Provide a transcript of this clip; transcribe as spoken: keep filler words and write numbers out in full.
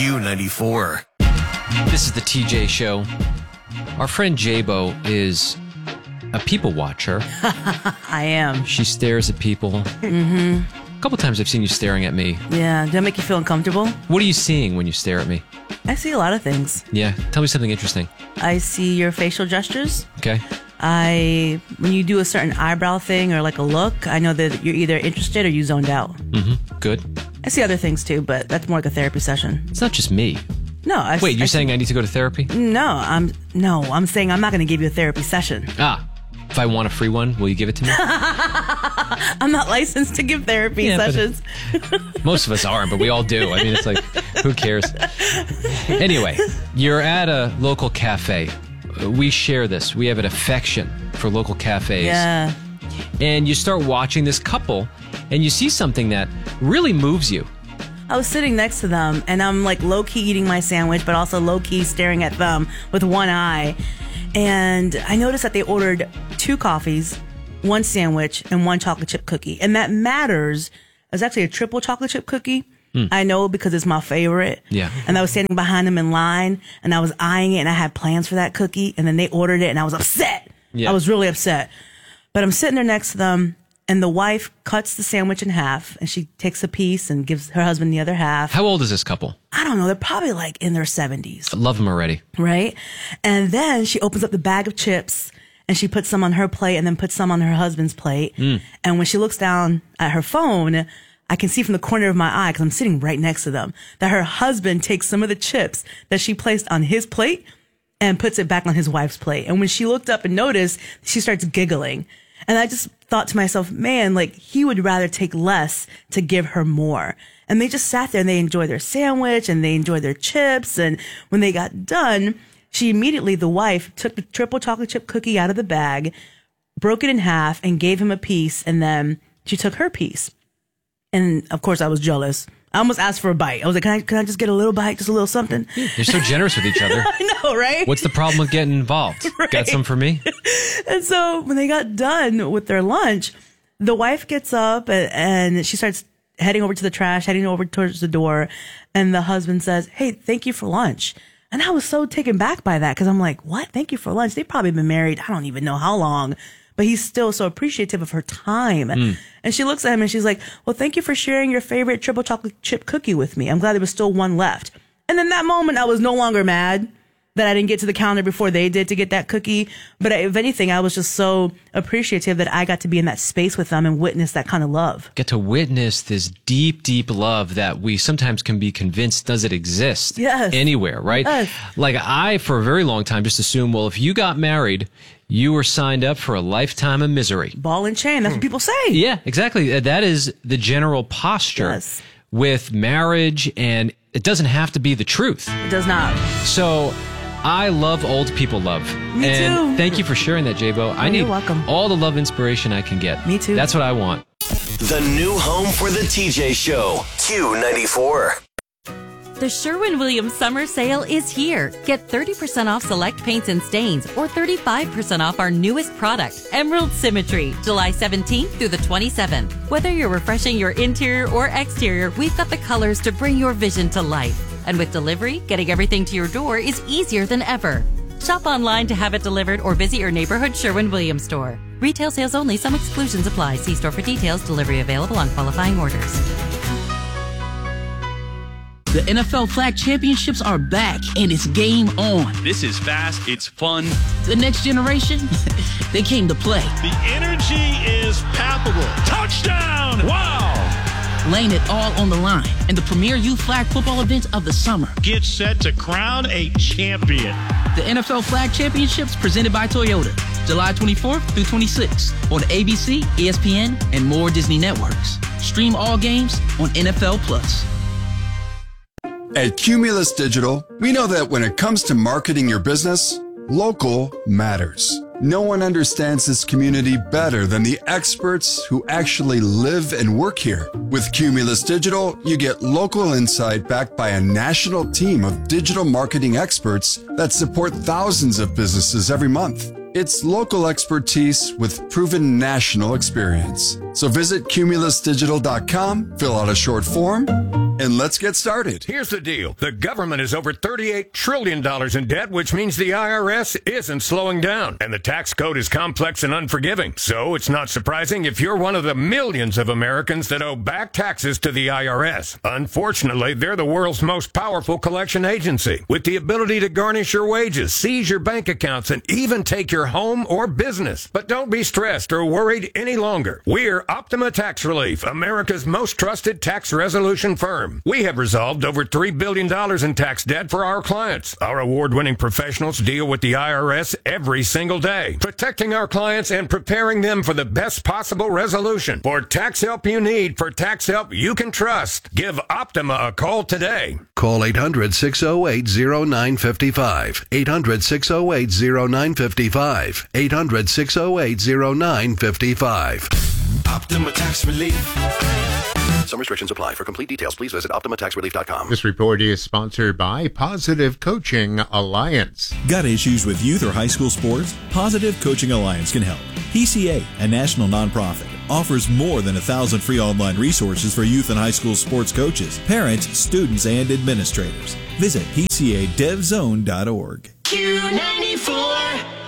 Q ninety-four. This is the T J Show. Our friend J-Bo is a people watcher. I am. She stares at people. Mm-hmm. A couple times I've seen you staring at me. Yeah. Does that make you feel uncomfortable? What are you seeing when you stare at me? I see a lot of things. Yeah. Tell me something interesting. I see your facial gestures. Okay. I, when you do a certain eyebrow thing or like a look, I know that you're either interested or you zoned out. Mm-hmm. Good. I see other things too, but that's more like a therapy session. It's not just me. No. I, Wait, you're I saying see, I need to go to therapy? No, I'm no. I'm saying I'm not going to give you a therapy session. Ah. If I want a free one, will you give it to me? I'm not licensed to give therapy yeah, sessions. Most of us aren't, but we all do. I mean, it's like, who cares? Anyway, you're at a local cafe. We share this. We have an affection for local cafes. Yeah. And you start watching this couple, and you see something that really moves you. I was sitting next to them, and I'm like low-key eating my sandwich, but also low-key staring at them with one eye. And I noticed that they ordered two coffees, one sandwich, and one chocolate chip cookie. And that matters. It was actually a triple chocolate chip cookie. Mm. I know because it's my favorite. Yeah. And I was standing behind them in line, and I was eyeing it, and I had plans for that cookie. And then they ordered it, and I was upset. Yeah. I was really upset. But I'm sitting there next to them, and the wife cuts the sandwich in half, and she takes a piece and gives her husband the other half. How old is this couple? I don't know. They're probably like in their seventies. I love them already. Right? And then she opens up the bag of chips, and she puts some on her plate and then puts some on her husband's plate. Mm. And when she looks down at her phone, I can see from the corner of my eye, because I'm sitting right next to them, that her husband takes some of the chips that she placed on his plate and puts it back on his wife's plate. And when she looked up and noticed, she starts giggling. And I just thought to myself, man, like he would rather take less to give her more. And they just sat there and they enjoyed their sandwich and they enjoyed their chips. And when they got done, she immediately, the wife, took the triple chocolate chip cookie out of the bag, broke it in half and gave him a piece. And then she took her piece. And of course I was jealous. I almost asked for a bite. I was like, can I, can I just get a little bite? Just a little something? You're so generous with each other. I know, right? What's the problem with getting involved? Right. Got some for me? And so when they got done with their lunch, the wife gets up and, and she starts heading over to the trash, heading over towards the door. And the husband says, hey, thank you for lunch. And I was so taken back by that because I'm like, what? Thank you for lunch. They've probably been married. I don't even know how long. But he's still so appreciative of her time. Mm. And she looks at him and she's like, well, thank you for sharing your favorite triple chocolate chip cookie with me. I'm glad there was still one left. And in that moment, I was no longer mad that I didn't get to the counter before they did to get that cookie. But if anything, I was just so appreciative that I got to be in that space with them and witness that kind of love. Get to witness this deep, deep love that we sometimes can be convinced doesn't exist yes. anywhere, right? Yes. Like I, for a very long time, just assumed, well, if you got married, you were signed up for a lifetime of misery. Ball and chain. That's what people say. Yeah, exactly. That is the general posture yes. with marriage, and it doesn't have to be the truth. It does not. So I love old people love. Me and too. Thank you for sharing that, J-Bo. I You're need welcome. all the love inspiration I can get. Me too. That's what I want. The new home for the T J Show, Q ninety-four. The Sherwin-Williams summer sale is here. Get thirty percent off select paints and stains or thirty-five percent off our newest product, Emerald Symmetry, July seventeenth through the twenty-seventh. Whether you're refreshing your interior or exterior, we've got the colors to bring your vision to life. And with delivery, getting everything to your door is easier than ever. Shop online to have it delivered or visit your neighborhood Sherwin-Williams store. Retail sales only. Some exclusions apply. See store for details. Delivery available on qualifying orders. The N F L Flag Championships are back, and it's game on. This is fast, it's fun. The next generation, they came to play. The energy is palpable. Touchdown! Wow! Laying it all on the line in the premier youth flag football event of the summer. Get set to crown a champion. The N F L Flag Championships presented by Toyota, July twenty-fourth through twenty-sixth on A B C, E S P N, and more Disney networks. Stream all games on N F L Plus. At Cumulus Digital, we know that when it comes to marketing your business, local matters. No one understands this community better than the experts who actually live and work here. With Cumulus Digital, you get local insight backed by a national team of digital marketing experts that support thousands of businesses every month. It's local expertise with proven national experience. So visit cumulus digital dot com, fill out a short form, and let's get started. Here's the deal. The government is over thirty-eight trillion dollars in debt, which means the I R S isn't slowing down. And the tax code is complex and unforgiving. So it's not surprising if you're one of the millions of Americans that owe back taxes to the I R S. Unfortunately, they're the world's most powerful collection agency, with the ability to garnish your wages, seize your bank accounts, and even take your home or business. But don't be stressed or worried any longer. We're Optima Tax Relief, America's most trusted tax resolution firm. We have resolved over three billion dollars in tax debt for our clients. Our award-winning professionals deal with the I R S every single day, protecting our clients and preparing them for the best possible resolution. For tax help you need, for tax help you can trust, give Optima a call today. Call eight hundred, six oh eight, oh nine five five. eight hundred, six oh eight, oh nine five five. eight hundred, six oh eight, oh nine five five. Optima Tax Relief. Some restrictions apply. For complete details, please visit optima tax relief dot com. This report is sponsored by Positive Coaching Alliance. Got issues with youth or high school sports? Positive Coaching Alliance can help. P C A, a national nonprofit, offers more than a thousand free online resources for youth and high school sports coaches, parents, students, and administrators. Visit P C A dev zone dot org. Q ninety-four.